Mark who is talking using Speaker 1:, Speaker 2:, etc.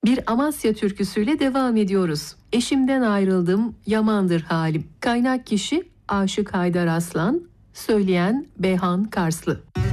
Speaker 1: Bir Amasya türküsüyle devam ediyoruz. Eşimden ayrıldım, yamandır halim. Kaynak kişi Aşık Haydar Aslan, söyleyen Beyhan Karslı.